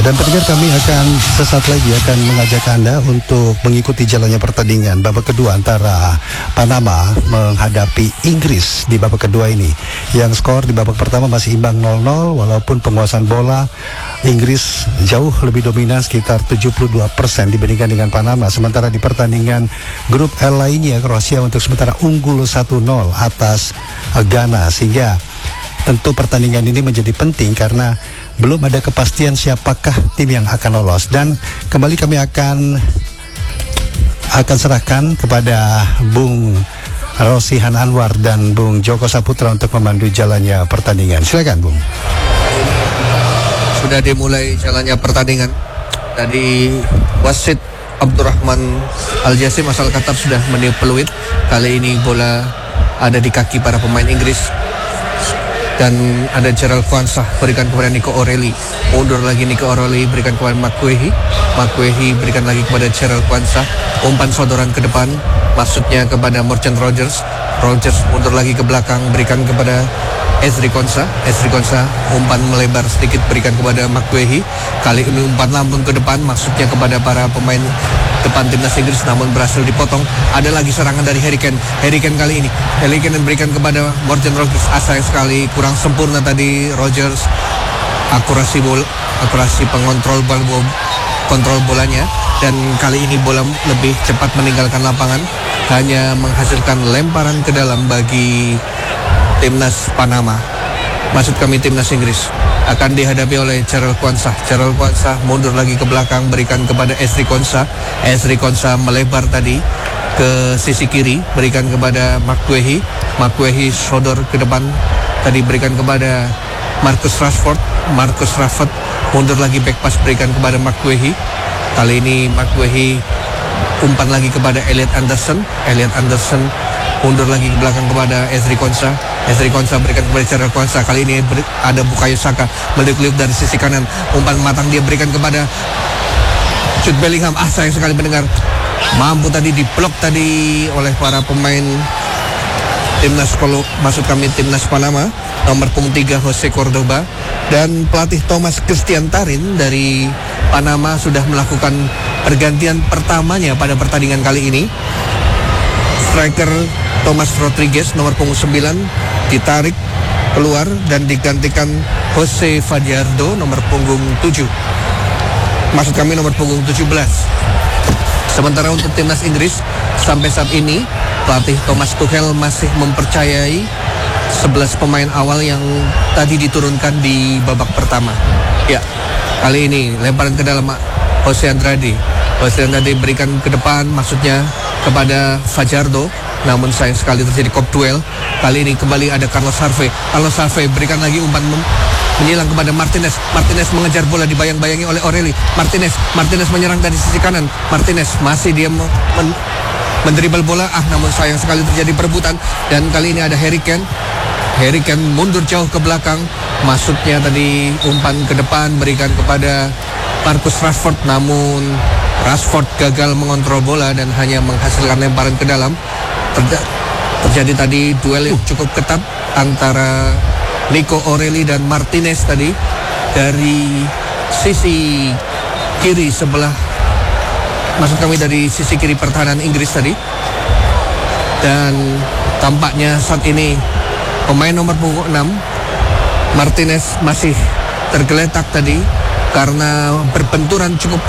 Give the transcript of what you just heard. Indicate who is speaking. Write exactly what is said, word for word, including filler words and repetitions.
Speaker 1: dan pendengar, kami akan sesaat lagi akan mengajak Anda untuk mengikuti jalannya pertandingan babak kedua antara Panama menghadapi Inggris di babak kedua ini. Yang skor di babak pertama masih imbang nol nol, walaupun penguasaan bola Inggris jauh lebih dominan sekitar tujuh puluh dua persen dibandingkan dengan Panama. Sementara di pertandingan grup L lainnya, Kroasia untuk sementara unggul satu nol atas Ghana, sehingga tentu pertandingan ini menjadi penting karena belum ada kepastian siapakah tim yang akan lolos. Dan kembali kami akan akan serahkan kepada Bung Rosihan Anwar dan Bung Joko Saputra untuk memandu jalannya pertandingan. Silakan, Bung.
Speaker 2: Sudah dimulai jalannya pertandingan. Tadi wasit Abdurrahman Al-Jasim asal Qatar sudah meniup peluit. Kali ini bola ada di kaki para pemain Inggris. Dan ada Gerald Kwanzaa berikan kepada Nico O'Reilly, mundur lagi Nico O'Reilly berikan kepada Makwehi, Makwehi berikan lagi kepada Gerald Kwanzaa, umpan sodoran ke depan, maksudnya kepada Morgan Rogers, Rogers mundur lagi ke belakang berikan kepada Ezri Konsa, Ezri Konsa umpan melebar sedikit berikan kepada Makwehi, kali ini umpan lambung ke depan, maksudnya kepada para pemain depan timnas Inggris, namun berhasil dipotong. Ada lagi serangan dari Harry Kane. Harry Kane kali ini, Harry Kane berikan kepada Morgan Rogers. Asal sekali kurang sempurna tadi Rogers. Akurasi bola, akurasi pengontrol bola, kontrol bolanya. Dan kali ini bola lebih cepat meninggalkan lapangan, hanya menghasilkan lemparan ke dalam bagi timnas Panama. Maksud kami timnas Inggris akan dihadapi oleh Gerald Kwanzaa. Gerald Kwanzaa mundur lagi ke belakang berikan kepada Ezri Konsa. Ezri Konsa melebar tadi ke sisi kiri berikan kepada Makwehi. Makwehi sodor ke depan tadi berikan kepada Marcus Rashford. Marcus Rashford mundur lagi back pass berikan kepada Makwehi. Kali ini Makwehi umpan lagi kepada Elliot Anderson. Elliot Anderson mundur lagi ke belakang kepada Ezri Konsa. Ezri Konsa berikan kepada Gerald Kwanzaa. Kali ini ber, ada Bukayo Saka meliuk-liuk dari sisi kanan. Umpan matang dia berikan kepada Jude Bellingham. Ah, sayang sekali mendengar. Mampu tadi diblok tadi oleh para pemain timnas, kalau masuk kami timnas Panama. Nomor punggung tiga Jose Cordoba dan pelatih Thomas Christian Tarin dari Panama sudah melakukan pergantian pertamanya pada pertandingan kali ini. Striker Thomas Rodriguez nomor punggung sembilan ditarik keluar dan digantikan Jose Fajardo nomor punggung tujuh. Maksud kami nomor punggung tujuh belas. Sementara untuk timnas Inggris sampai saat ini pelatih Thomas Tuchel masih mempercayai sebelas pemain awal yang tadi diturunkan di babak pertama. Ya, kali ini lemparan ke dalam Jose Andrade. Jose Andrade berikan ke depan, maksudnya kepada Fajardo, namun sayang sekali terjadi kop duel. Kali ini kembali ada Carlos Harvey. Carlos Harvey berikan lagi umpan menyilang kepada Martinez. Martinez mengejar bola dibayang-bayangi oleh O'Reilly. Martinez, Martinez menyerang dari sisi kanan. Martinez masih dia men mendribel bola, ah namun sayang sekali terjadi perebutan. Dan kali ini ada Harry Kane. Harry Kane mundur jauh ke belakang. Maksudnya tadi umpan ke depan berikan kepada Marcus Rashford, namun Rashford gagal mengontrol bola dan hanya menghasilkan lemparan ke dalam. Terja- terjadi tadi duel yang cukup ketat antara Nico O'Reilly dan Martinez tadi dari sisi kiri sebelah, maksud kami dari sisi kiri pertahanan Inggris tadi. Dan tampaknya saat ini pemain nomor punggung enam Martinez masih tergeletak tadi karena berbenturan cukup